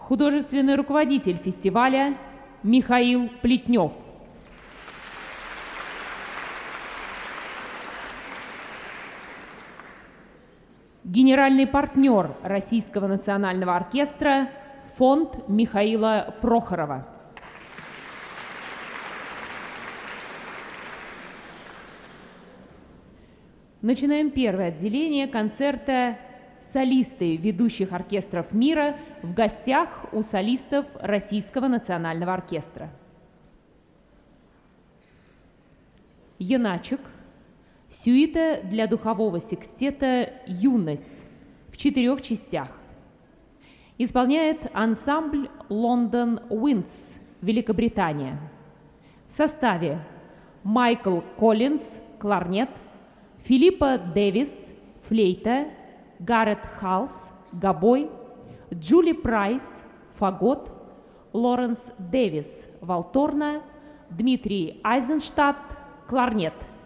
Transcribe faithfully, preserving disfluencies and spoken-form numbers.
Художественный руководитель фестиваля Михаил Плетнев. Генеральный партнер Российского национального оркестра фонд Михаила Прохорова. Начинаем первое отделение концерта «Солисты ведущих оркестров мира» в гостях у солистов Российского национального оркестра. Яначек. Сюита для духового секстета «Юность» в четырех частях. Исполняет ансамбль «Лондон Уиндс», Великобритания. В составе Майкл Коллинз, кларнет, Филиппа Дэвис, флейта, Гаррет Халс, гобой, Джули Прайс, фагот, Лоренс Дэвис, валторна, Дмитрий Айзенштадт, кларнет.